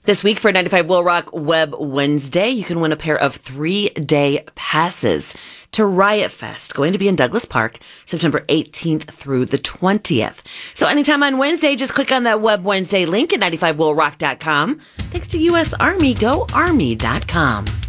This week for 95 Will Rock Web Wednesday, you can win a pair of 3-day passes to Riot Fest, going to be in Douglas Park, September 18th through the 20th. So anytime on Wednesday, just click on that Web Wednesday link at 95willrock.com. Thanks to U.S. Army, GoArmy.com.